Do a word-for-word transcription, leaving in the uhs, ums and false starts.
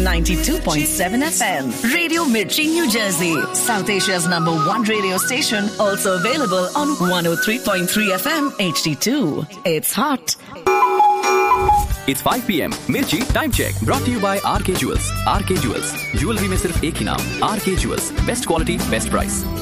ninety-two point seven F M. Radio Mirchi, New Jersey. South Asia's number one radio station. Also available on one oh three point three F M H D two. It's hot. It's five p.m. Mirchi Time Check. Brought to you by R K Jewels. R K Jewels. Jewelry में सिर्फ एक ही नाम. R K Jewels. Best quality, best price.